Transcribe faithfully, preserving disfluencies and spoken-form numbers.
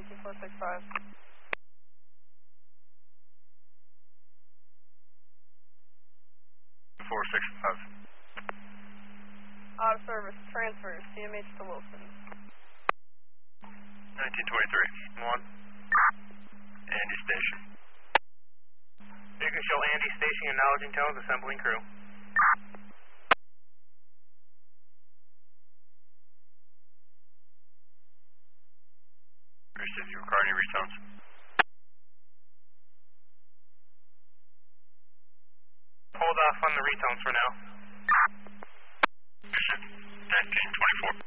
two four six five. four six five. Out of service, transfers, C M H to Wilson. nineteen twenty-three. one. Andy Station. You can show Andy Station, acknowledging tones, assembling crew. Houston, you require any retones? Hold off on the retones for now. Houston, nineteen twenty-four.